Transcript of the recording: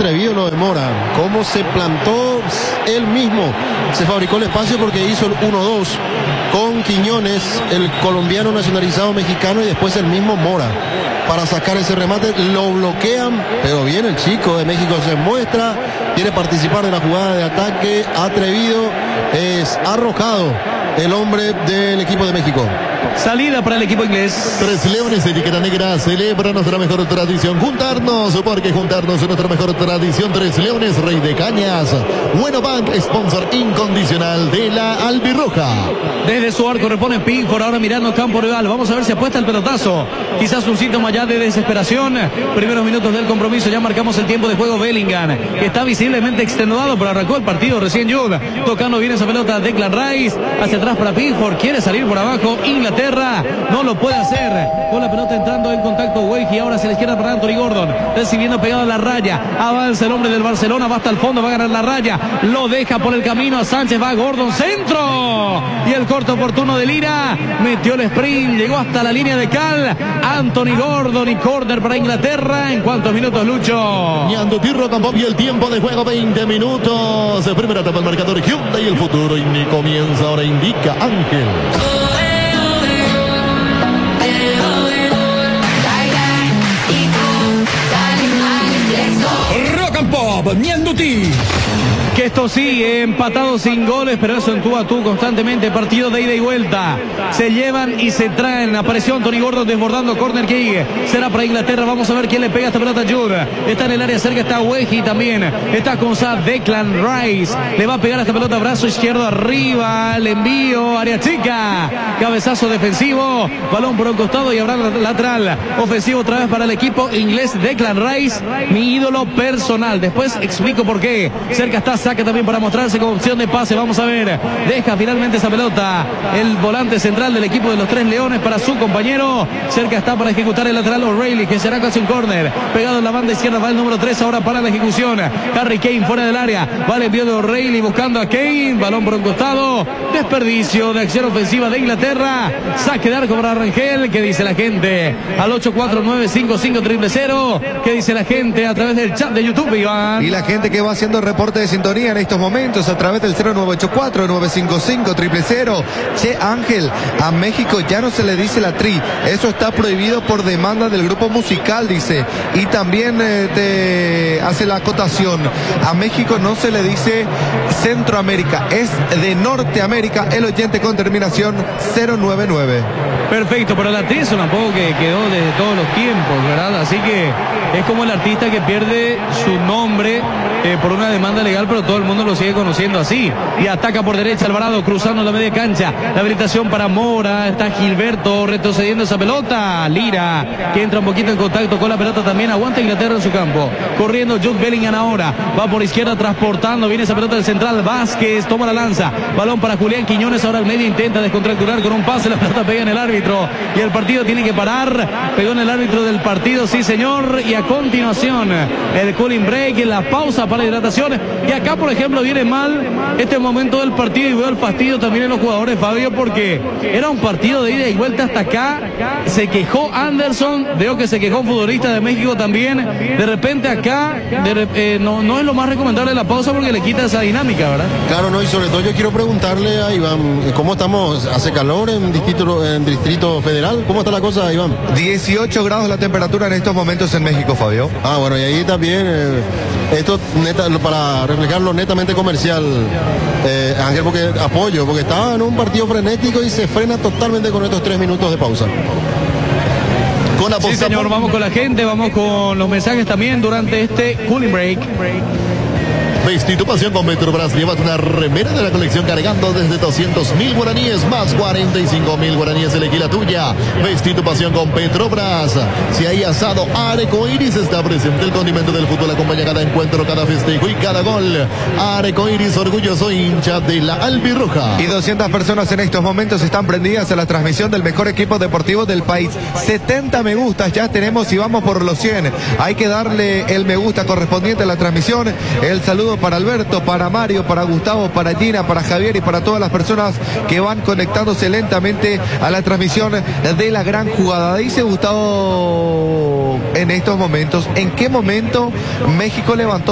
atrevido lo de Mora. Cómo se plantó él mismo. Se fabricó el espacio porque hizo el 1-2 con Quiñones, el colombiano nacionalizado mexicano, y después el mismo Mora para sacar ese remate. Lo bloquean, pero bien el chico de México se muestra, quiere participar de la jugada de ataque, atrevido, es arrojado el hombre del equipo de México. Salida para el equipo inglés. Tres Leones, etiqueta negra, celebra nuestra mejor tradición. Juntarnos, porque juntarnos es nuestra mejor tradición. Tres Leones, Rey de Cañas. Bueno Bank, sponsor incondicional de la albirroja. Desde su arco repone Pickford, ahora mirando campo rival. Vamos a ver si apuesta el pelotazo. Quizás un síntoma ya de desesperación. Primeros minutos del compromiso, ya marcamos el tiempo de juego. Bellingham, que está visiblemente extenuado, pero arrancó el partido recién Jude. Tocando bien esa pelota Declan Rice. Hacia atrás para Pickford, quiere salir por abajo. Inglaterra no lo puede hacer. Con la pelota entrando en contacto Weigl, ahora hacia la izquierda para Anthony Gordon. Recibiendo pegado a la raya. Avanza el hombre del Barcelona, va hasta el fondo, va a ganar la raya. Lo deja por el camino a Sánchez, va Gordon, centro. Y el corte oportuno de Lira. Metió el sprint, llegó hasta la línea de cal. Anthony Gordon y córner para Inglaterra. ¿En cuántos minutos, Lucho? Ñando Tirro con Bob y el tiempo de juego 20 minutos. Primera etapa el marcador Hyundai, el futuro y comienza ahora, indica Ángel. Rock and Pop, Ñanduti. Que esto sigue empatado sin goles, pero eso en tú a tú constantemente, partido de ida y vuelta. Se llevan y se traen. Apareció Anthony Gordon desbordando corner kick. Será para Inglaterra. Vamos a ver quién le pega esta pelota a Jude. Está en el área cerca, está Weigl también. Está con Declan Rice. Le va a pegar esta pelota, brazo izquierdo arriba. El envío, área chica. Cabezazo defensivo. Balón por un costado y habrá lateral. Ofensivo otra vez para el equipo inglés. Declan Rice, mi ídolo personal. Después explico por qué. Cerca está, saca también para mostrarse como opción de pase. Vamos a ver. Deja finalmente esa pelota el volante central del equipo de los Tres Leones para su compañero. Cerca está para ejecutar el lateral O'Reilly, que será casi un córner. Pegado en la banda izquierda va el número 3 ahora para la ejecución. Harry Kane fuera del área. Va el envío de O'Reilly buscando a Kane. Balón por un costado. Desperdicio de acción ofensiva de Inglaterra. Saque de arco para Rangel. ¿Qué dice la gente? Al 849-55-000. ¿Qué dice la gente a través del chat de YouTube, Iván? Y la gente que va haciendo reporte de sintonía en estos momentos a través del 0984-955-000. Che, Ángel, a México ya no se le dice la tri. Eso está prohibido por demanda del grupo musical, dice. Y también te hace la acotación. A México no se le dice Centroamérica, es de Norteamérica. El oyente con terminación 099. Perfecto, pero la tri es un apodo que quedó desde todos los tiempos, ¿verdad? Así que es como el artista que pierde su nombre por una demanda legal, pero todo el mundo lo sigue conociendo así. Y ataca por derecha Alvarado, cruzando la media cancha. La habilitación para Mora. Está Gilberto retrocediendo esa pelota. Lira, que entra un poquito en contacto con la pelota también. Aguanta Inglaterra en su campo. Corriendo Jude Bellingham ahora. Va por izquierda transportando. Viene esa pelota del central. Vázquez toma la lanza. Balón para Julián Quiñones. Ahora el medio intenta descontracturar con un pase. La pelota pega en el árbitro. Y el partido tiene que parar. Pegó en el árbitro del partido. Sí, señor. Y a continuación, el cooling break. La pausa para la hidratación. Y acá, por ejemplo, viene mal este momento del partido y veo el fastidio también en los jugadores, Fabio, porque era un partido de ida y vuelta hasta acá. Se quejó Anderson, veo que se quejó un futbolista de México también. De repente acá no es lo más recomendable la pausa porque le quita esa dinámica, ¿verdad? Claro, no, y sobre todo yo quiero preguntarle a Iván, ¿cómo estamos? ¿Hace calor en Distrito Federal? ¿Cómo está la cosa, Iván? 18 grados la temperatura en estos momentos en México, Fabio. Ah, bueno, y ahí también, esto neta, para reflejarlo netamente comercial, Ángel, porque apoyo, porque estaba en un partido frenético y se frena totalmente con estos 3 minutos de pausa. Sí, señor, vamos con la gente, vamos con los mensajes también durante este cooling break. Vestí tu pasión con Petrobras. Llévate una remera de la colección cargando desde 200.000 guaraníes más 45.000 guaraníes. Elegí la tuya. Vestí tu pasión con Petrobras. Si hay asado, Arcoiris está presente. El condimento del fútbol acompaña cada encuentro, cada festejo y cada gol. Arcoiris, orgulloso hincha de la albirroja. Y 200 personas en estos momentos están prendidas a la transmisión del mejor equipo deportivo del país. 70 me gustas ya tenemos y vamos por los 100. Hay que darle el me gusta correspondiente a la transmisión. El saludo para Alberto, para Mario, para Gustavo, para Gina, para Javier y para todas las personas que van conectándose lentamente a la transmisión de la gran jugada. Dice Gustavo en estos momentos, ¿en qué momento México levantó